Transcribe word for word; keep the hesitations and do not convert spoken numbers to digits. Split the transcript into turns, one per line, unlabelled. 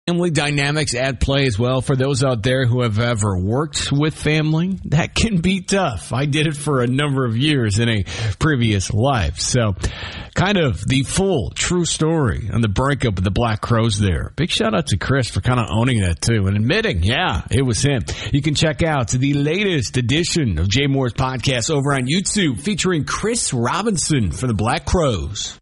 Family dynamics at play as well for those out there who have ever worked with family. That can be tough. I did it for a number of years in a previous life. So kind of the full true story on the breakup of the Black Crowes there. Big shout out to Chris for kind of owning that too and admitting, yeah, it was him. You can check out the latest edition of Jay Moore's podcast over on YouTube featuring Chris Robinson for the Black Crowes.